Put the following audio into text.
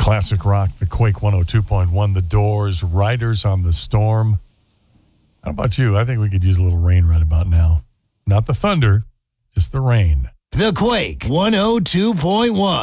Classic rock, the Quake 102.1, The Doors, Riders on the Storm. How about you? I think we could use a little rain right about now. Not the thunder, just the rain. The Quake 102.1.